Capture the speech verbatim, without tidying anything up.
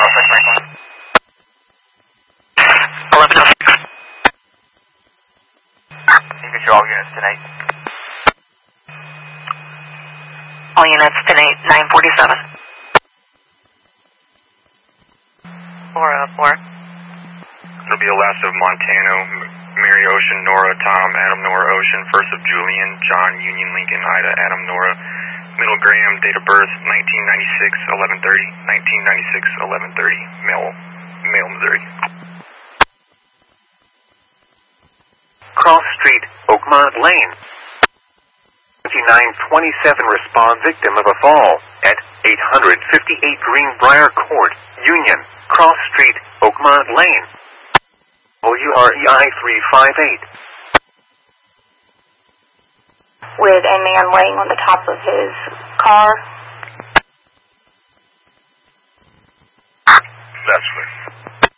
Southwest Franklin. eleven oh six. You can show all units tonight. All units tonight, nine forty-seven. four oh four. It'll be Alaska, Montano, Mary Ocean, Nora, Tom, Adam, Nora, Ocean, First of Julian, John, Union, Lincoln, Ida, Adam, Nora, Middle Graham, date of birth, nineteen ninety-six, eleven thirty, nineteen ninety-six, eleven thirty, male, male, Missouri. Cross Street, Oakmont Lane. twenty-nine twenty-seven respond victim of a fall at eight fifty-eight Greenbrier Court, Union, Cross Street, Oakmont Lane. W R E I three five eight. With a man laying on the top of his car. That's right.